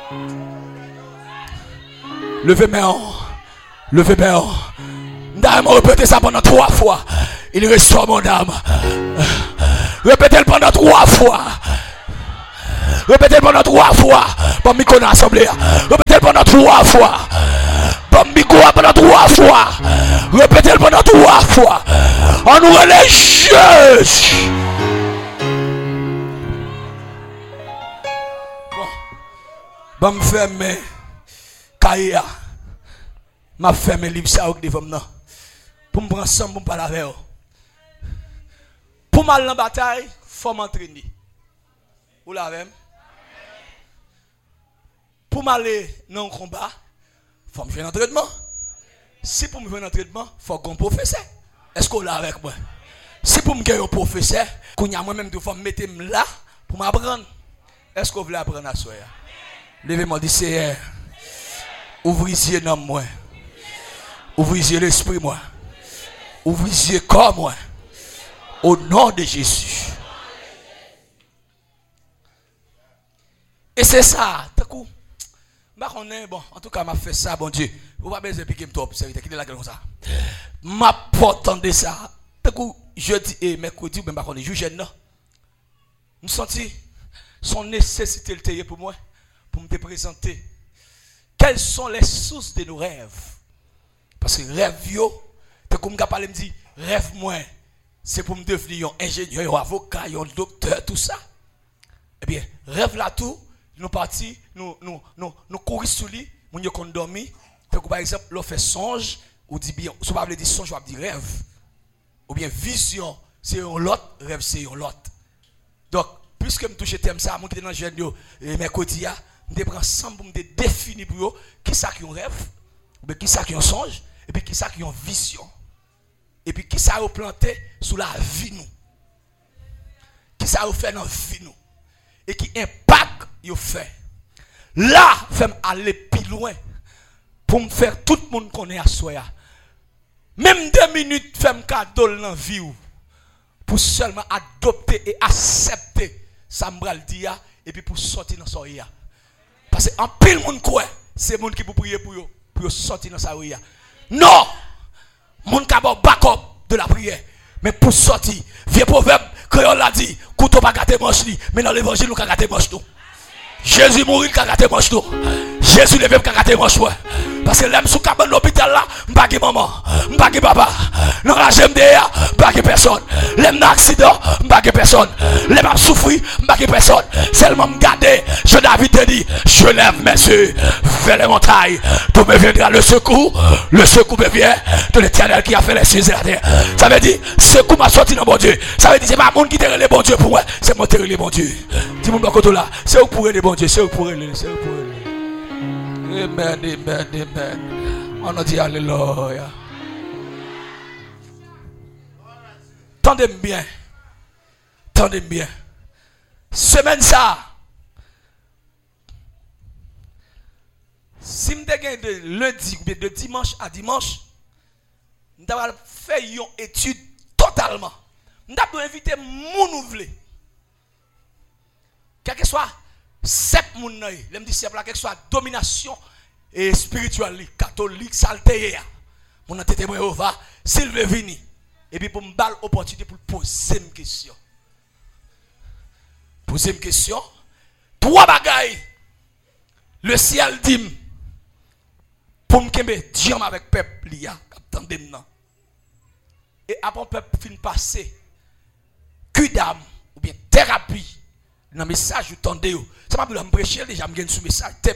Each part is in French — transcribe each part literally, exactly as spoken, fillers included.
Levez main. Levez main. Dame, répétez ça pendant trois fois. Il restaure mon âme. Répétez-le pendant trois fois. Répétez-le pendant trois fois. Bon, micro dans l'assemblée. Répétez-le pendant trois fois. Bon, micro pendant trois fois. Répétez-le pendant trois fois. En nous religieuse. Bon, me ferme Kaya. M'a ferme livre ça devant moi. Pour me prendre ensemble pour me parler avec eux. Pour m'aller dans la bataille, il faut m'entraîner. Vous l'avez? Pour m'aller dans le combat, il faut me faire un entraînement. Si pour me faire un entraînement, il faut qu'on professeur. Est-ce qu'on l'a avec moi? Si pour me faire un professeur, qu'on y a moi-même, il faut me mettre là pour m'apprendre. Est-ce qu'on veut apprendre à soi? Levez-moi, dis Seigneur, ouvrez les yeux dans moi. Ouvrez les yeux l'esprit moi. Ouvrez les yeux comme moi. Au nom de Jésus. Et c'est ça. Tout coup. Bon, en tout cas, m'a fait ça, bon Dieu. Vous pas besoin de piquer top, c'est qui est là comme ça. M'a portant de ça. Tout coup, jeudi et mercredi, même pas qu'on est juge non. Nous senti son nécessité le tailler pour moi pour me présenter. Quelles sont les sources de nos rêves? Parce que rêve yo, c'est comme parler me dit rêve moi, c'est pour me devenir un ingénieur, un avocat, un docteur, tout ça. Eh bien, rêve là tout, nous partis, nous nous nous nous courir sous lui, nous yo qu'on dormi, par exemple, l'on fait songe ou dit bien, soit pas dire songe, ou dire rêve. Ou bien vision, c'est un lot, rêve c'est un lot. Donc, puisque me touche thème ça, moi qui était dans jeune yo, mercredi a, me prend ensemble pour me définir pour yo qui ça qui un rêve, ou bien qui ça qui un songe. Et puis qui ça qui ont vision. Et puis qui ça a planté sous la vie nous. Qui ça a fait dans la vie nous. Et qui impact yo fait. Là, fait aller plus loin. Pour me faire tout le monde connaît à soi. Même deux minutes fait me cadeau dans la vie. Pour seulement adopter et accepter ça me bral dia. Et puis pour sortir dans sa vie. Parce que en pile monde quoi. C'est le monde qui pour prier pour yo. Pour sortir dans sa vie. Non, mon cabot backup de la prière. Mais pour sortir, vieux proverbe, créole l'a dit, couteau pas gâter manche li, mais dans l'évangile nous ka gâter manche tout. Jésus mourir ka gâter manche tout. Jésus levé ka gâter manche moi. Parce que l'aime sous cabane l'hôpital là, m'pa ge maman, m'pa ge papa. Dans la G M D A, m'pa ge personne. L'aime dans accident, m'pa ge personne. L'aime a souffrir, m'pa ge personne. Seulement m'garder, je David te dit, je lève mes yeux vers les montagnes. D'où me viendra le secours? Le secours me vient de l'Éternel qui a fait les cieux et la terre. Ça veut dire, secours m'a sorti dans mon Dieu. Ça veut dire, c'est pas monde qui te les bon Dieu pour moi, c'est moi qui te les bon Dieu. Dis-moi de côté là, c'est où pour les bon Dieu, c'est où pour les, c'est où pour les. Amen, amen, amen. On a dit alléluia. Tendez bien. Tendez bien. Semaine ça. Si je gagne de lundi ou de dimanche à dimanche, je vais faire une étude totalement. Je vais inviter mon ouvrier. Quel que soit sept moun nan, l'aime dit c'est quelle que soit domination et spirituelle, catholique, salté. Mon entité moi Jéhovah, s'il veut venir et puis pour me balle opportunité pour poser une question. Poser une question. Trois bagailles. Le ciel dit pour me kembe diam avec peuple liya, attendez maintenant. Et après peuple fin passer kudam ou bien thérapie dans message tendez yo. Ça pas pour me prêcher déjà me gagne sous message tête.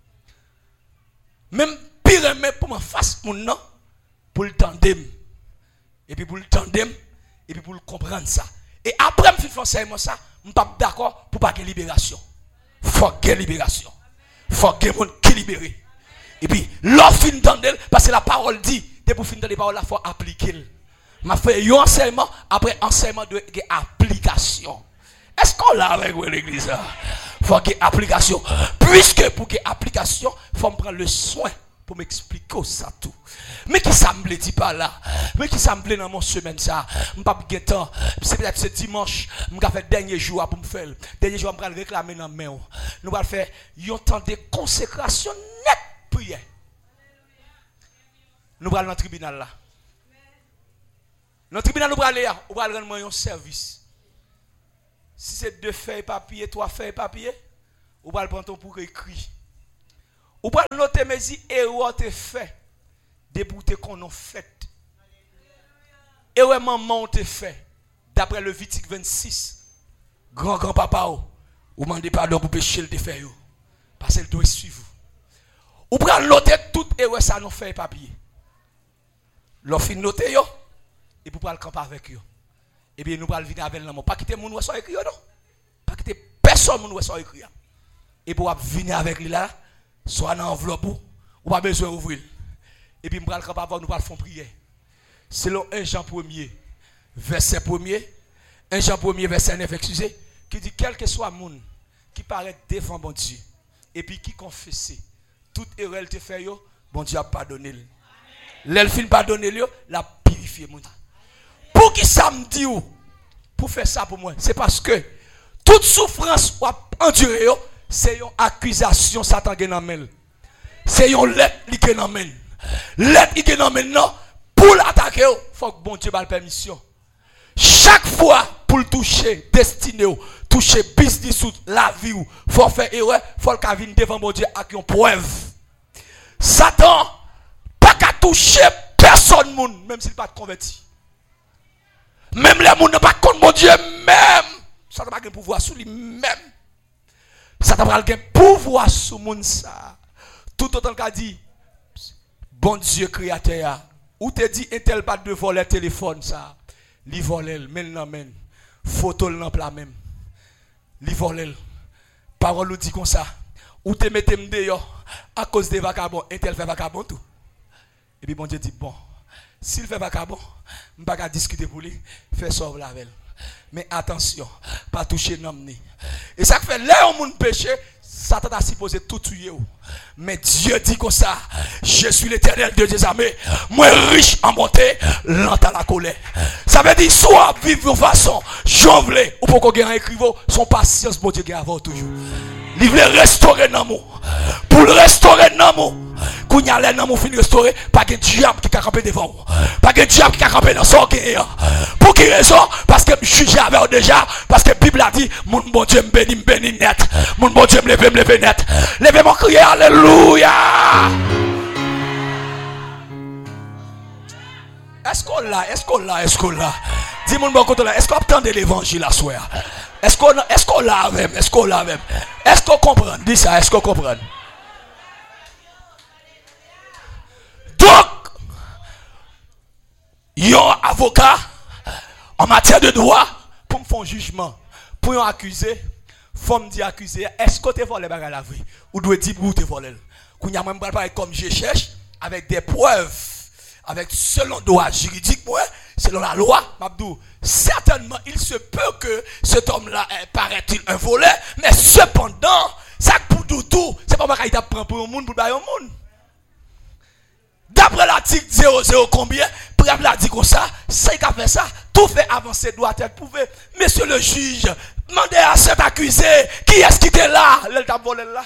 Même pire mais pour me face mon nom pour le tendre et puis pour le tendre et puis pour le comprendre ça. Et après me fin enseignement ça, me pas d'accord pour pas que libération. Faut que libération. Faut que monde qui libéré. Et puis l'offre fin tendre parce que la parole dit, dès pour finir les paroles là faut appliquer. M'a fait un enseignement après enseignement de application. Est-ce qu'on l'a avec l'église? Il faut qu'il y ait application. Puisque pour qu'il y ait application, il faut prendre le soin pour m'expliquer ça tout. Mais qui ça me dit pas là? Mais qui ça me plaît dans mon semaine ça? Je pas de temps. C'est peut-être ce dimanche, je vais faire dernier jour pour me faire. Dernier jour, je vais réclamer dans main. Nous allons faire un temps de consécration net prière. Nous allons dans le tribunal là. Dans le tribunal, nous allons aller, nous allons rendre un service. Si c'est deux feuilles papier, trois feuilles papier, nous allons prendre ton pour écrire. Ou pas noter mes erreurs te fait débouter qu'on a fait. Et ouais maman te fait d'après le Levitique vingt-six. Grand grand papa ou demandez pardon pour péché le te fait yo parce qu'elle doit suivre. Ou pas noter tout erreur ça nous fait papier. L'on fin noter yo et pour pas le camper avec yo. Et bien nous pas venir avec l'amour pas quitter moun soit écrit non. Pas quitter personne moun soit écrit. Et pour venir avec lui là soit dans l'enveloppe ou pas besoin d'ouvrir. Et puis, nous allons capable nous faire prière. Selon un Jean premier, verset premier, un Jean premier, verset neuf, excusez, qui dit quel que soit le monde qui paraît devant bon Dieu, et puis qui confesse toute erreur te fait, bon Dieu a pardonné. L'elfine pardonné, l'a purifié. Pour qui ça me dit, pour faire ça pour moi, c'est parce que toute souffrance ou endurée, c'est une accusation Satan qui est c'est une lettre qui est dans la lettre qui est dans la pour l'attaquer, il faut que bon Dieu ait la permission. Chaque fois pour le toucher, destiné, toucher business ou la vie, il faut faire erreur, il faut qu'il vienne devant bon Dieu avec une preuve. Satan, pas qu'à toucher personne, même s'il n'est pas converti. Même les gens ne sont pas contre mon Dieu, même. Satan n'a pas de pouvoir sur lui-même. Ça t'a pas pouvoir sur monde ça. Tout autant qu'a dit bon Dieu créateur ou te dit un tel pas de voler téléphone ça. Li volel men nan men. Photo nan plat même. Li volel. Parole dit comme ça. Ou te mette m'de yo à cause des vagabonds, un tel fait vagabond tout. Et puis bon Dieu dit bon, s'il fait vagabond, on pas discuter pour lui, faire sauver la veille. Mais attention, pas toucher l'homme. Et ça fait là où mon péché, Satan a supposé tout tuer. Mais Dieu dit comme ça, je suis l'Éternel Dieu des armées, moi riche en bonté, lent à la colère. Ça veut dire soit vivre de façon jonglée, ou pour qu'on gagne écrivant, son patience, bon Dieu, gagne toujours. Il veut restaurer l'amour. Pour le restaurer l'amour, quand il y a l'amour fini restaurer, pas de diable qui a campé devant vous. Pas de diable qui a campé dans son cœur. Pour quelle raison? Parce que je suis avec déjà. Parce que la Bible a dit, mon bon Dieu me bénit, me bénit net. Mon bon Dieu me lève, me lève net. Levez mon crier, alléluia. Est-ce qu'on l'a? Est-ce qu'on l'a? Est-ce qu'on l'a? Dis-moi bon côté là. Est-ce qu'on attend de l'évangile à soir? Est-ce qu'on est-ce qu'on l'a même? Est-ce qu'on l'a même? Est-ce qu'on comprend? Dis ça, est-ce qu'on comprend? Donc, il y a un avocat en matière de droit pour me faire un jugement, pour un accusé, faut me dire accusé, est-ce que tu volé la vie? Ou doit dire où tu volé? Qu'on y a même pas comme je cherche avec des preuves, avec selon droit juridique, selon la loi, Mabdou, certainement il se peut que cet homme-là paraît-il un voleur, mais cependant, ça pour tout, tout, c'est pas qu'il t'apprend pour un monde pour bailler un monde. D'après l'article zéro zéro combien, Préable a dit comme ça, c'est qu'il a fait ça, tout fait avancer doit être prouvé. Monsieur le juge, demandez à cet accusé, qui est-ce qui était là? L'elle t'a volé là.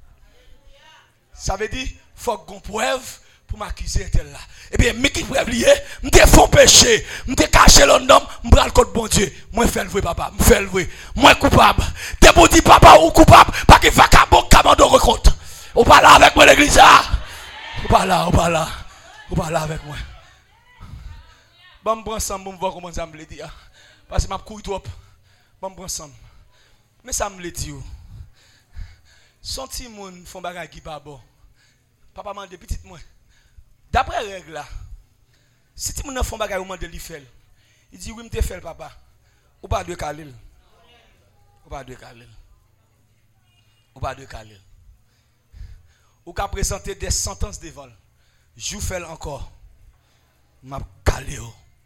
Ça veut dire, il faut qu'on preuve pour m'accuser tel là. Eh bien, mais qui preuve lié, me font péché, me caché l'homme, me prends le code bon Dieu. Moi fais le vrai papa, me fais le vrai. Moi coupable. T'es pour dire papa ou coupable, pas qu'il va cabot commando recompte. Ou pas là avec moi l'église là. Ou pas là, ou pas là. Ou pas là avec moi. Bon, me prends ensemble, me voir comment ça me le dit. Parce que m'a couille trop. Bon, me prends ensemble. Mais ça me le dit. Son petit monde font bagay qui pas bon. Papa m'a dit petit moi. D'après règle là, si tu m'en font bagay ou m'a de li fait. Il dit oui, me te fait papa. Ou pas de Khalil. Ou pas de Khalil. Ou pas de Khalil. Ou qu'a présenté des sentences de vol. Je fais encore. M'a calé.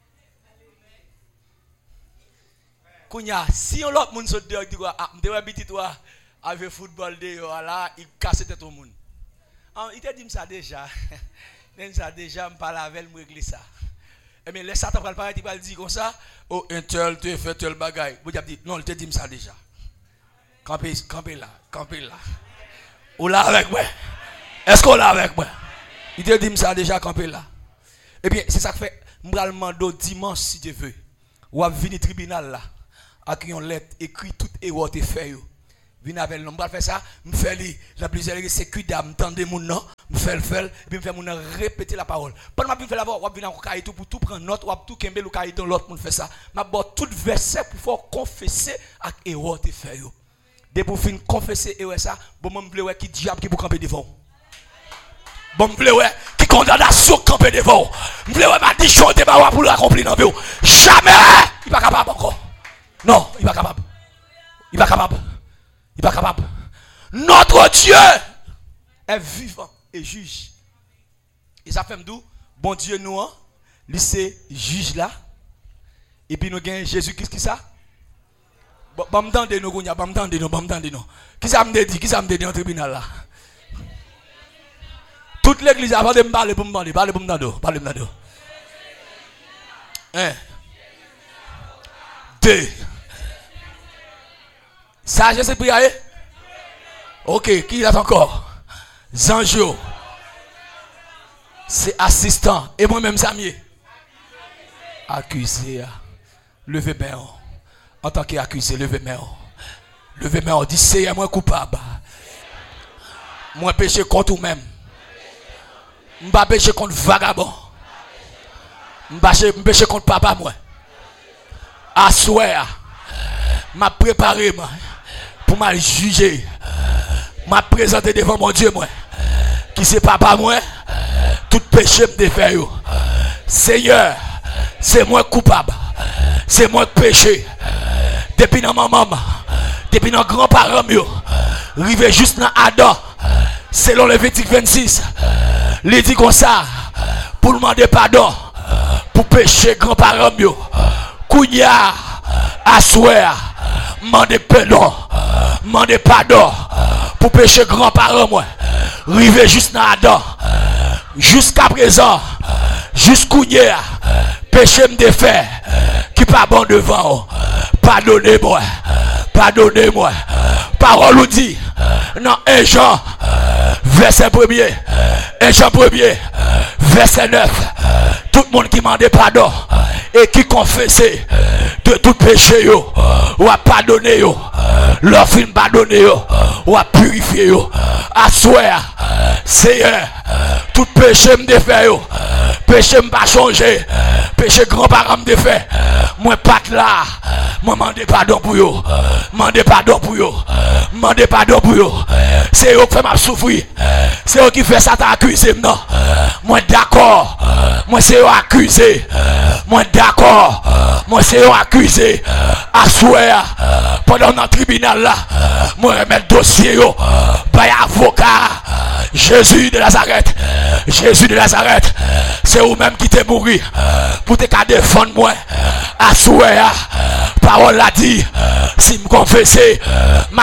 Kounya, si on l'autre monde se dit ah, me petit toi avec football de là, il casse tête au monde. Il te dit ça déjà. Il ça déjà, je parle avec lui, je régler ça. Et bien, les Satan va parler, il va dire comme ça. Oh, un tel, tu fais tel bagaille. Vous avez dit, non, il te dit ça déjà. Campez, campez là, campez là. Ou là avec moi. Est-ce qu'on l'a avec moi? Il te dit ça déjà, campez là. Eh bien, c'est ça que fait. Je vais demander dimanche si tu veux. Ou à venir au tribunal là. Avec une lettre écrite tout et où tu fait. Venez avec nous. Je vais faire ça. Je fais la plusieurs sécurité d'âme. Tendez mon nom. Je fais le faire. Et puis je fais mon répéter la parole. Pendant que je fais la voix, je vais venir pour tout prendre note. Ou tout kembe le cahier dans l'autre pour faire ça. Je vais tout verset pour faire confesser avec et où tu fait. Dès pour finir confesser et ça, bon me plaît qui diable qui pour camper devant. Bon me plaît qui condamnation camper devant. Me plaît maldition de ma pour l'accomplir dans vie. Jamais il pas capable encore. Non, il pas capable. Il pas capable. Il pas capable. Notre Dieu est vivant et juge. Et ça fait d'où bon Dieu nous hein, lui c'est juge là. Et puis nous gagnons Jésus-Christ qui ça? Bon m'tende nous gounya, bon m'tende nous, bon m'tende nous. Qui ça me dit? Qui ça me dit dans le tribunal là? Toute l'église avant de me parler pour me parler, parler pour me demander, parler pour me demander. Un. Deux. Ça, je sais prier. Ok, qui est encore? Zanjo. C'est assistant. Et moi-même, Samier. Accusé. Levez main. En tant qu'accusé, levez main. Levez main. Dis, c'est moi coupable. Moi péché contre vous-même. Je ne péché contre vagabond. Je péché contre papa moi. À souhait. M'a préparé moi pour m'a juger. M'a présenté devant mon Dieu moi. Qui c'est papa moi. Tout péché me défait. Seigneur, c'est moi coupable. C'est moi péché. Depuis dans ma maman, depuis dans grand-parents mieux, arrivé juste dans Adam, selon Lévitique vingt-six, il dit comme ça, pour demander pardon, pour pécher grand-parents mieux, Kounia, assoir, demander pardon, demander pardon, pour pécher grand-parents moi, arrivé juste dans Adam, jusqu'à présent, jusqu'où hier, péché me défait, qui pas bon devant, pardonnez-moi, pardonnez-moi. Parole nous dit, dans un Jean, verset premier, un Jean premier, verset neuf, tout le monde qui demande pardon et qui confessait de tout péché, yo, ou a pardonné, yo, leur film pardonné, yo, ou a purifié, yo, à souhait, Seigneur, tout péché me défait, yo, péché me pas changé, péché grand-parent me défait, moi pas là, moi demande pardon pour yo, demande pardon pour yo, demande pardon pour yo, c'est eux qui fait ma souffrir, c'est eux qui fait ça t'a accusé, non, moi d'accord, moi c'est eux accusé, moi d'accord, moi c'est eux accusé, à souhait, pendant notre tribunal là, moi remettre dossier yo, par avocat, Jésus de Nazareth, Jésus de Nazareth, c'est vous-même qui t'es mouru, pour te défendre moi, à souhait, parole l'a dit, si me confesser,